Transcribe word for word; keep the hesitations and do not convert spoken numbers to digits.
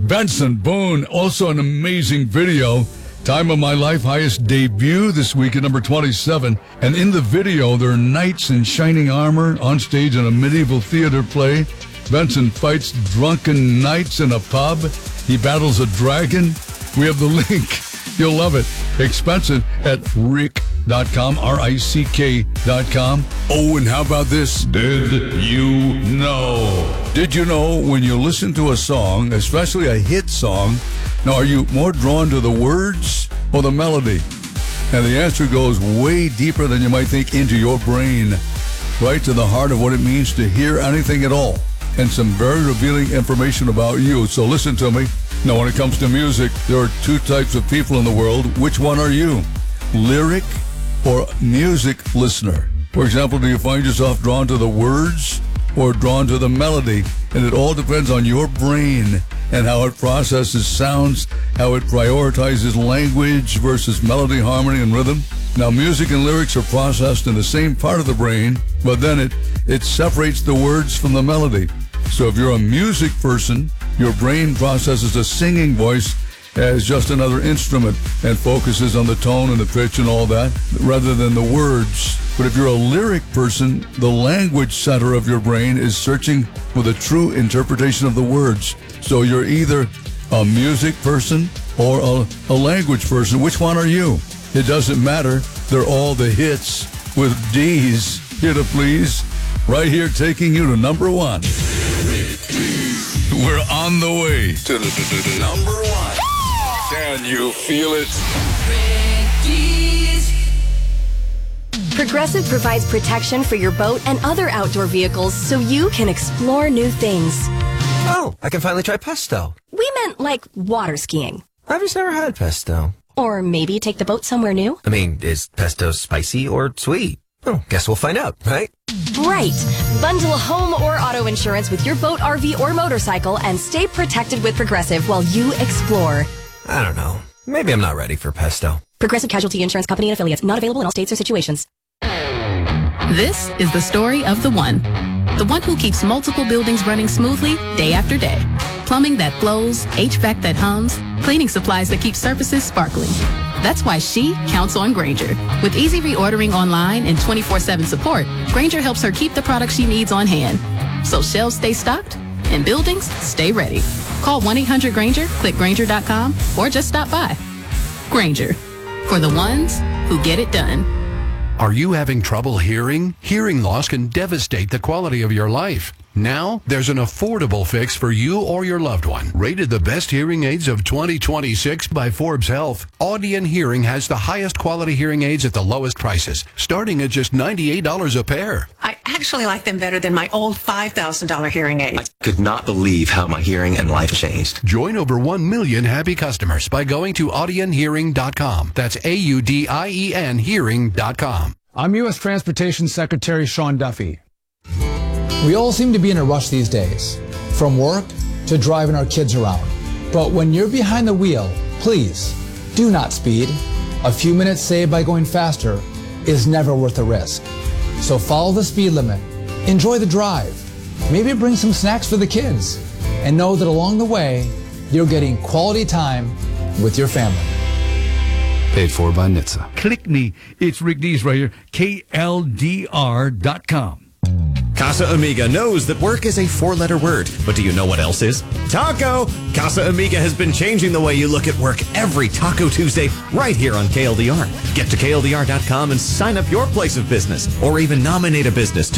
Benson Boone, also an amazing video. Time of My Life, highest debut this week at number twenty-seven. And in the video, there are knights in shining armor on stage in a medieval theater play. Benson fights drunken knights in a pub. He battles a dragon. We have the link. You'll love it. Expensive at rick dot com, R I C K dot com. Oh, and how about this? Did you know? Did you know when you listen to a song, especially a hit song, now are you more drawn to the words or the melody? And the answer goes way deeper than you might think, into your brain, right to the heart of what it means to hear anything at all. And some very revealing information about you. So listen to me. Now, when it comes to music, there are two types of people in the world. Which one are you? Lyric or music listener? For example, do you find yourself drawn to the words or drawn to the melody? And it all depends on your brain and how it processes sounds, how it prioritizes language versus melody, harmony, and rhythm. Now, music and lyrics are processed in the same part of the brain, but then it, it separates the words from the melody. So if you're a music person, your brain processes a singing voice as just another instrument and focuses on the tone and the pitch and all that, rather than the words. But if you're a lyric person, the language center of your brain is searching for the true interpretation of the words. So you're either a music person or a, a language person. Which one are you? It doesn't matter. They're all the hits with D's. Here to please, right here taking you to number one. We're on the way to the, the, the number one. Can you feel it? Progressive provides protection for your boat and other outdoor vehicles so you can explore new things. Oh, I can finally try pesto. We meant like water skiing. I've just never had pesto. Or maybe take the boat somewhere new. I mean, is pesto spicy or sweet? Oh, guess we'll find out, right? Right. Bundle home or auto insurance with your boat, R V, or motorcycle and stay protected with Progressive while you explore. I don't know. Maybe I'm not ready for pesto. Progressive Casualty Insurance Company and Affiliates. Not available in all states or situations. This is the story of the one. The one who keeps multiple buildings running smoothly day after day. Plumbing that flows, H V A C that hums, cleaning supplies that keep surfaces sparkling. That's why she counts on Grainger. With easy reordering online and twenty-four seven support, Grainger helps her keep the products she needs on hand. So shelves stay stocked and buildings stay ready. Call one eight hundred Grainger, click Grainger dot com, or just stop by. Grainger, for the ones who get it done. Are you having trouble hearing? Hearing loss can devastate the quality of your life. Now, there's an affordable fix for you or your loved one. Rated the best hearing aids of twenty twenty-six by Forbes Health, Audion Hearing has the highest quality hearing aids at the lowest prices, starting at just ninety-eight dollars a pair. I actually like them better than my old five thousand dollars hearing aids. I could not believe how my hearing and life changed. Join over one million happy customers by going to audion hearing dot com. That's A U D I E N hearing dot com. I'm U S Transportation Secretary Sean Duffy. We all seem to be in a rush these days, from work to driving our kids around. But when you're behind the wheel, please do not speed. A few minutes saved by going faster is never worth the risk. So follow the speed limit, enjoy the drive, maybe bring some snacks for the kids, and know that along the way, you're getting quality time with your family. Paid for by N H T S A. Click me. It's Rick Dees right here. K L D R dot com. Casa Amiga knows that work is a four-letter word, but do you know what else is? Taco! Casa Amiga has been changing the way you look at work every Taco Tuesday right here on K L D R. Get to K L D R dot com and sign up your place of business, or even nominate a business to